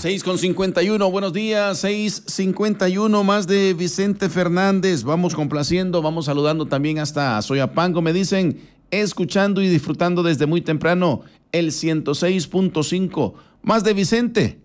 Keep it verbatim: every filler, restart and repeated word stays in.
seis con cincuenta y uno, buenos días, seis cincuenta y uno, más de Vicente Fernández. Vamos complaciendo, vamos saludando también hasta Soyapango. Me dicen, escuchando y disfrutando desde muy temprano el ciento seis punto cinco. Más de Vicente,